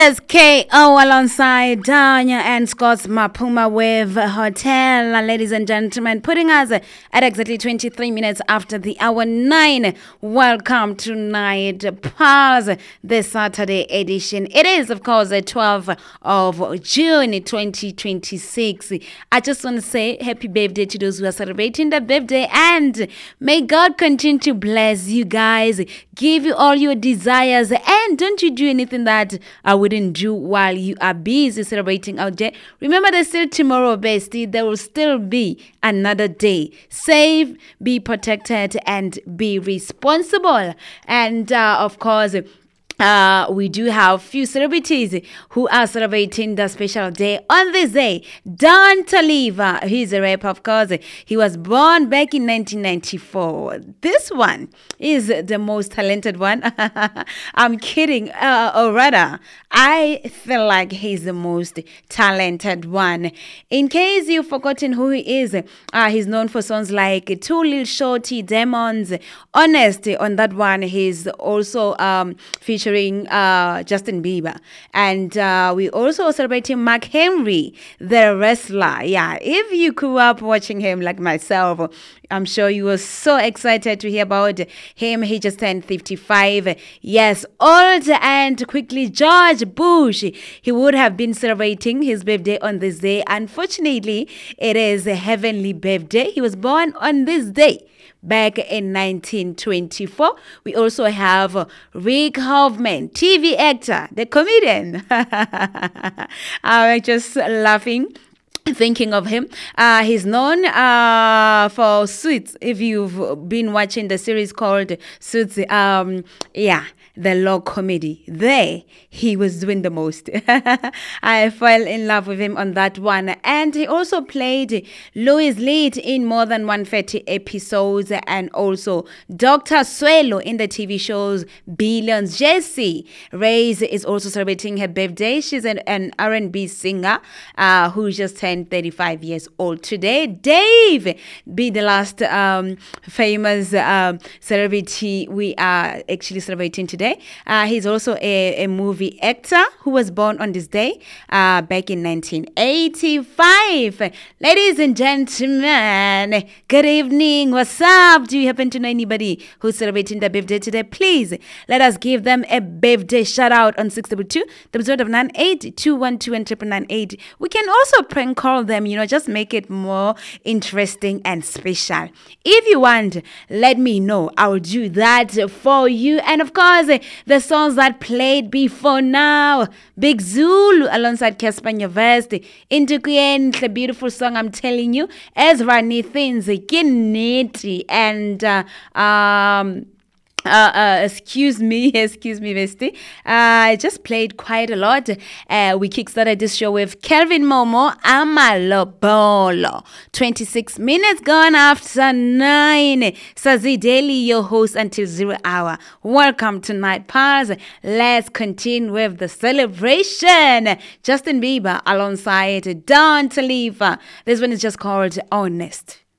It's KO alongside Danya and Scott's Mapuma with Hotel, ladies and gentlemen, putting us at exactly 23 minutes after the hour 9. Welcome to Night Pulse, the Saturday edition. It is, of course, the 12th of June 2026. I just want to say happy birthday to those who are celebrating their birthday, and may God continue to bless you guys, give you all your desires, and don't you do anything that I wouldn't do while you are busy celebrating out there. Remember, there's still tomorrow, bestie. There will still be another day. Save, be protected, and be responsible. And of course, we do have few celebrities who are celebrating the special day on this day. Don Toliver, he's a rapper, of course. He was born back in 1994. This one is the most talented one. I'm kidding. Or rather, I feel like he's the most talented one. In case you've forgotten who he is, he's known for songs like Too Lil Shorty, Demons, Honest. On that one, he's also featuring Justin Bieber. And we also celebrating Mark Henry, the wrestler. Yeah, if you grew up watching him like myself, I'm sure you were so excited to hear about him. He just turned 55 years old. And quickly, George Bush, he would have been celebrating his birthday on this day. Unfortunately, it is a heavenly birthday. He was born on this day back in 1924. We also have Rick Hoffman, TV actor, the comedian. I'm just laughing thinking of him. He's known for Suits. If you've been watching the series called Suits, the law comedy. There, he was doing the most. I fell in love with him on that one. And he also played Louis Lead in more than 130 episodes, and also Dr. Swelo in the TV shows Billions. Jessie Reyes is also celebrating her birthday. She's an R&B singer who just turned 35 years old today. Dave be the last famous celebrity we are actually celebrating today. He's also a movie actor who was born on this day back in 1985. Ladies and gentlemen, good evening. What's up? Do you happen to know anybody who's celebrating their birthday today? Please let us give them a birthday shout out on 622 98 212 and 998. We can also prank call them, just make it more interesting and special. If you want, let me know. I'll do that for you. And of course, the songs that played before now, Big Zulu alongside Casper Nyovest, Intukuyen, the beautiful song, I'm telling you, Ezra Nithins, Kiniti, and excuse me, bestie. I just played quite a lot. We kickstarted this show with Kelvin Momo, Amalobolo. 26 minutes gone after 9. Sazi Daily, your host until 0 hour. Welcome to Night Pulse. Let's continue with the celebration. Justin Bieber alongside Don Toliver. This one is just called Honest.